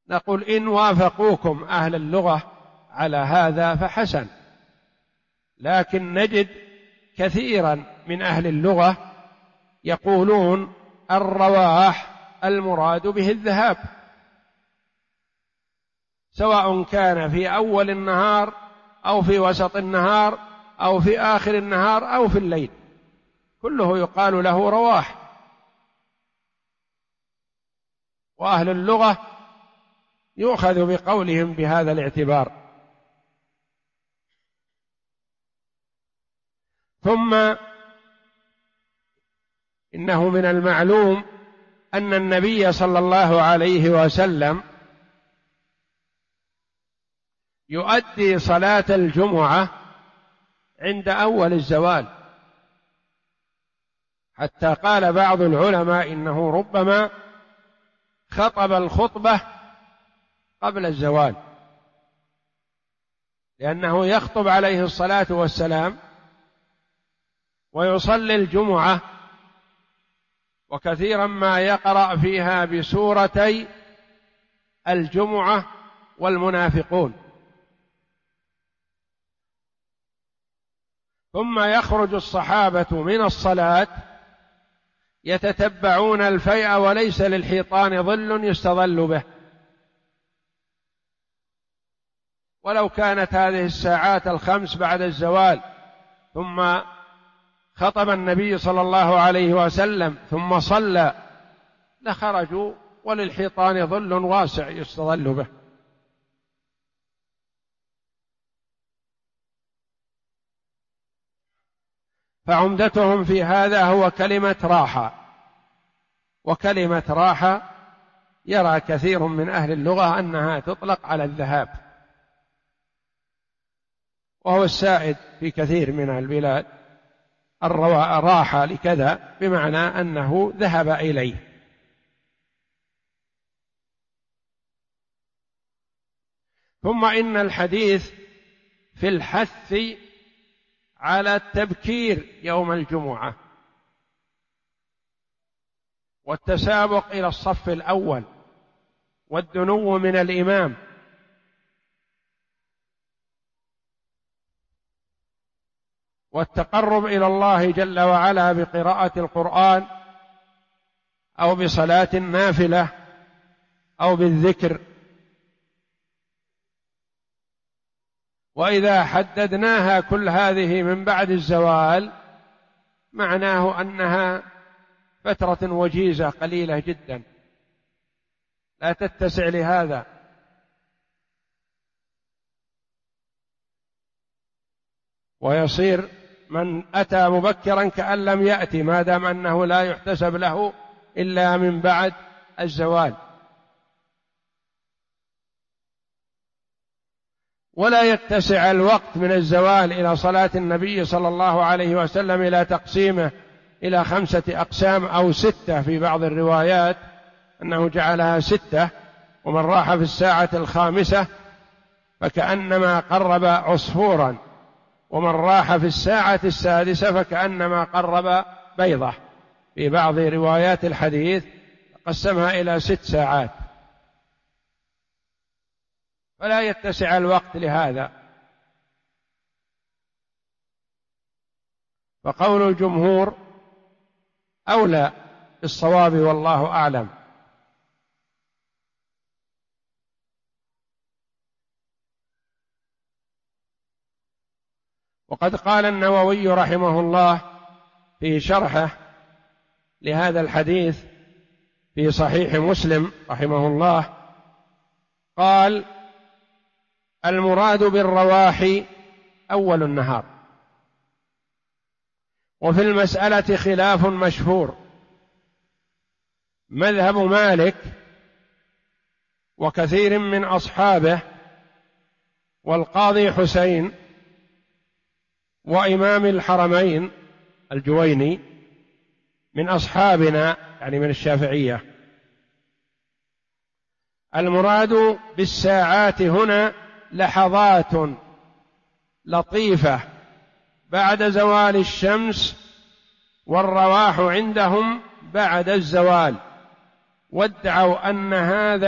نقول إن وافقوكم أهل اللغة على هذا فحسن، لكن نجد كثيرا من أهل اللغة يقولون الرواح المراد به الذهاب، سواء كان في أول النهار أو في وسط النهار أو في آخر النهار أو في الليل، كله يقال له رواح. وأهل اللغة يؤخذ بقولهم بهذا الاعتبار. ثم إنه من المعلوم أن النبي صلى الله عليه وسلم يؤدي صلاة الجمعة عند أول الزوال، حتى قال بعض العلماء إنه ربما خطب الخطبة قبل الزوال، لأنه يخطب عليه الصلاة والسلام ويصلي الجمعة، وكثيرا ما يقرأ فيها بسورتي الجمعة والمنافقون، ثم يخرج الصحابة من الصلاة يتتبعون الفيء وليس للحيطان ظل يستظل به، ولو كانت هذه الساعات الخمس بعد الزوال ثم خطب النبي صلى الله عليه وسلم ثم صلى لخرجوا وللحيطان ظل واسع يستظل به. فعمدتهم في هذا هو كلمة راحة، وكلمة راحة يرى كثير من أهل اللغة أنها تطلق على الذهاب، وهو السائد في كثير من البلاد راحة لكذا بمعنى أنه ذهب إليه. ثم إن الحديث في الحث على التبكير يوم الجمعة والتسابق إلى الصف الأول والدنو من الإمام، والتقرب إلى الله جل وعلا بقراءة القرآن أو بصلاة النافلة أو بالذكر. وإذا حددناها كل هذه من بعد الزوال معناه أنها فترة وجيزة قليلة جدا لا تتسع لهذا، ويصير من أتى مبكرا كأن لم يأتي، ما دام أنه لا يحتسب له إلا من بعد الزوال. ولا يتسع الوقت من الزوال إلى صلاة النبي صلى الله عليه وسلم إلى تقسيمه إلى 5 أقسام أو 6 في بعض الروايات أنه جعلها 6، ومن راح في الساعة الخامسة فكأنما قرب عصفورا، ومن راح في الساعة السادسة فكأنما قرب بيضة. في بعض روايات الحديث قسمها إلى 6 ساعات، فلا يتسع الوقت لهذا. فقول الجمهور أولى بالصواب والله أعلم. وقد قال النووي رحمه الله في شرحه لهذا الحديث في صحيح مسلم رحمه الله، قال: المراد بالرواح أول النهار. وفي المسألة خلاف مشهور، مذهب مالك وكثير من أصحابه والقاضي حسين وإمام الحرمين الجويني من أصحابنا يعني من الشافعية. المراد بالساعات هنا لحظات لطيفة بعد زوال الشمس، والرواح عندهم بعد الزوال، وادعوا أن هذا